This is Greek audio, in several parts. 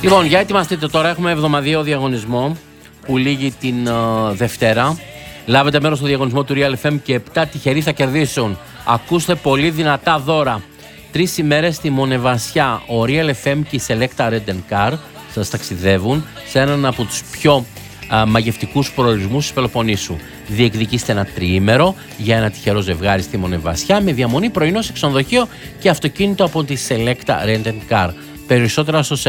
Λοιπόν, για ετοιμαστείτε τώρα, έχουμε εβδομαδιαίο διαγωνισμό που λήγει την Δευτέρα. Λάβετε μέρος στο διαγωνισμό του Real FM και 7 τυχεροί θα κερδίσουν. Ακούστε πολύ δυνατά δώρα. 3 ημέρες στη Μονεβασιά. Ο Real FM και η Selecta Rent Car σας ταξιδεύουν σε έναν από τους πιο μαγευτικούς προορισμούς της Πελοποννήσου. Διεκδικήστε ένα τριήμερο για ένα τυχερό ζευγάρι στη Μονεβασιά με διαμονή, πρωινό σε ξενοδοχείο και αυτοκίνητο από τη Selecta Rent Car. Περισσότερα στο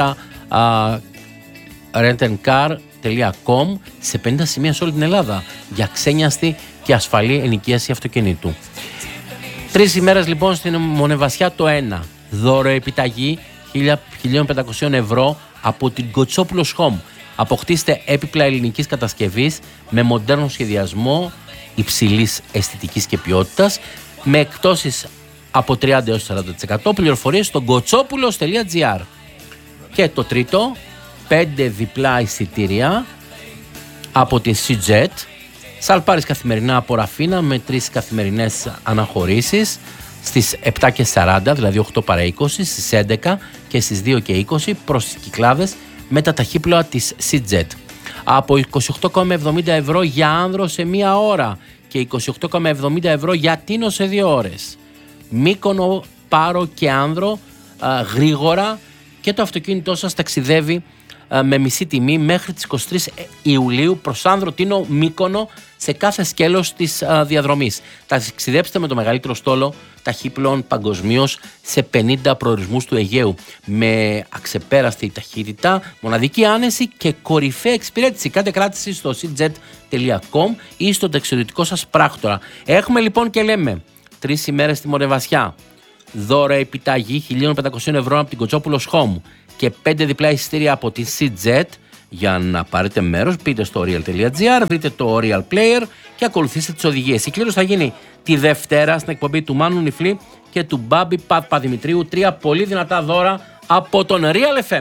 selectarentcar.com σε 50 σημεία σε όλη την Ελλάδα για ξένιαστη και ασφαλή ενοικίαση αυτοκινήτου. 3 ημέρες λοιπόν στην Μονεβασιά το 1. Δώρο επιταγή 1.500 ευρώ από την Κοτσόπουλος Home. Αποκτήστε έπιπλα ελληνικής κατασκευής με μοντέρνο σχεδιασμό υψηλής αισθητικής και ποιότητας με εκπτώσεις από 30 έως 40%. Πληροφορίες στο kotsopulos.gr. Και το τρίτο, 5 διπλά εισιτήρια από την CJet. Σαλπάρεις καθημερινά από Ραφίνα με 3 καθημερινές αναχωρήσεις στις 7:40, δηλαδή 8 παρά 20, στις 11 και στις 2:20 προς τις Κυκλάδες με τα ταχύπλοα της CJet. Από 28,70 ευρώ για άνδρο σε 1 ώρα και 28,70 ευρώ για τίνο σε 2 ώρες. Μύκονο, Πάρο και Άνδρο γρήγορα και το αυτοκίνητό σας ταξιδεύει με μισή τιμή μέχρι τις 23 Ιουλίου προς Άνδρο, Τίνο, Μύκονο σε κάθε σκέλος της διαδρομής. Ταξιδέψτε με το μεγαλύτερο στόλο ταχύπλων παγκοσμίως σε 50 προορισμούς του Αιγαίου με αξεπέραστη ταχύτητα, μοναδική άνεση και κορυφαία εξυπηρέτηση. Κάντε κράτηση στο cjet.com ή στο ταξιδιωτικό σας πράκτορα. Έχουμε λοιπόν και λέμε 3 ημέρες στη Μονεβασιά, δώρο επιταγή 1.500 ευρώ από την Κοτσόπουλος Home και 5 διπλά εισιτήρια από τη CJet. Για να πάρετε μέρος, μπείτε στο real.gr, βρείτε το Real Player και ακολουθήστε τις οδηγίες. Η κλήρωση θα γίνει τη Δευτέρα στην εκπομπή του Μάνου Νιφλή και του Μπάμπη Παπαδημητρίου. 3 πολύ δυνατά δώρα από τον Real FM.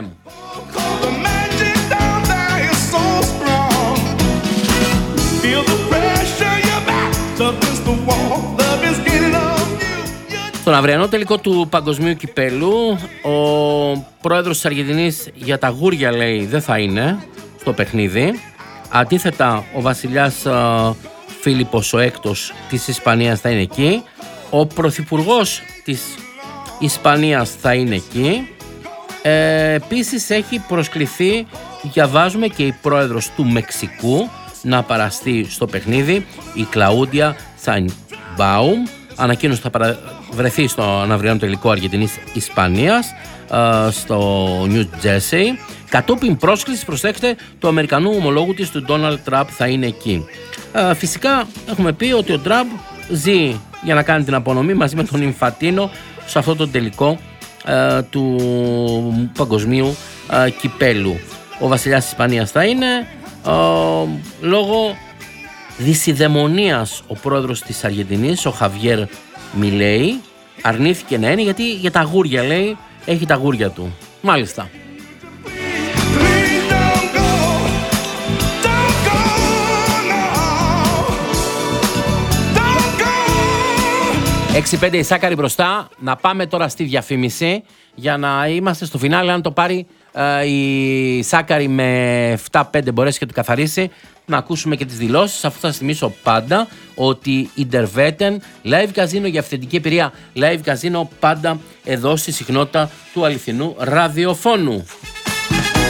Στον αυριανό τελικό του Παγκοσμίου Κυπέλου, ο πρόεδρος της Αργεντινής για τα γούρια λέει δεν θα είναι στο παιχνίδι. Αντίθετα, ο βασιλιάς Φίλιππος ο έκτος της Ισπανίας θα είναι εκεί. Ο πρωθυπουργός της Ισπανίας θα είναι εκεί. Επίσης έχει προσκληθεί, διαβάζουμε, και η πρόεδρος του Μεξικού να παραστεί στο παιχνίδι, η Κλαούντια Σάινμπαουμ. Ανακοίνωση θα παραβρεθεί στο αυριανό τελικό Αργεντινής-Ισπανίας στο New Jersey. Κατόπιν πρόσκλησης, προσέξτε, του Αμερικανού ομολόγου της, του Ντόναλντ Τραμπ, θα είναι εκεί. Φυσικά έχουμε πει ότι ο Τραμπ ζει για να κάνει την απονομή μαζί με τον Ινφαντίνο σε αυτό το τελικό του Παγκοσμίου Κυπέλου. Ο βασιλιάς της Ισπανίας θα είναι λόγω δυσιδαιμονίας. Ο πρόεδρος της Αργεντινής, ο Χαβιέρ Μιλέι, αρνήθηκε να είναι γιατί για τα γούρια, λέει, έχει τα γούρια του. Μάλιστα. 6-5 η Σάκαρη μπροστά. Να πάμε τώρα στη διαφήμιση για να είμαστε στο φινάλε. Αν το πάρει η Σάκαρη με 7-5 μπορέσει και το καθαρίσει, να ακούσουμε και τις δηλώσεις, αφού θα θυμίσω πάντα ότι η Derveten live καζίνο για αυθεντική εμπειρία, live καζίνο πάντα εδώ στη συχνότητα του αληθινού ραδιοφώνου.